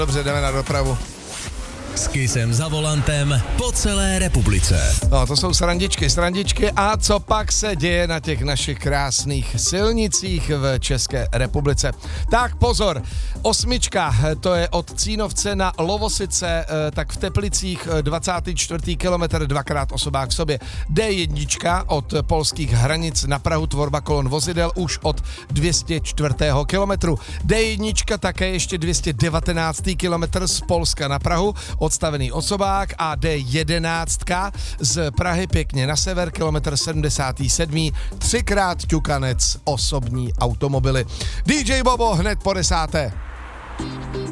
Dobře, jdeme na dopravu. S Kissem za volantem po celé republice. No, to jsou srandičky. A co pak se děje na těch našich krásných silnicích v České republice? Tak pozor, 8, to je od Cínovce na Lovosice, tak v Teplicích 24. kilometr, dvakrát osobák v sobě. D1 od polských hranic na Prahu, tvorba kolon vozidel už od 204. kilometru. D1 také ještě 219. kilometr z Polska na Prahu, odstavený osobák, a D11 z Prahy pěkně na sever, kilometr 77. Třikrát ťukanec, osobní automobily. DJ Bobo hned po 10.